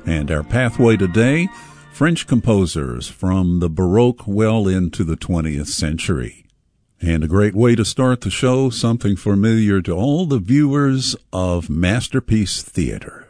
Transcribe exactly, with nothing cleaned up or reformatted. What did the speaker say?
And our pathway today, French composers from the Baroque well into the twentieth century. And a great way to start the show, something familiar to all the viewers of Masterpiece Theater.